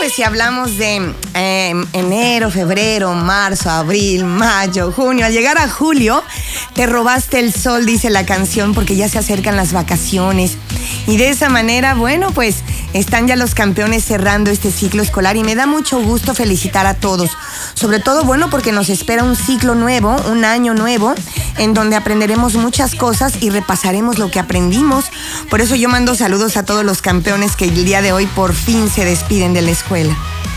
pues si hablamos de enero, febrero, marzo, abril, mayo, junio, al llegar a julio, te robaste el sol, dice la canción, porque ya se acercan las vacaciones. Y de esa manera, bueno, pues están ya los campeones cerrando este ciclo escolar y me da mucho gusto felicitar a todos. Sobre todo, bueno, porque nos espera un ciclo nuevo, un año nuevo, en donde aprenderemos muchas cosas y repasaremos lo que aprendimos. Por eso yo mando saludos a todos los campeones que el día de hoy por fin se despiden de la escuela.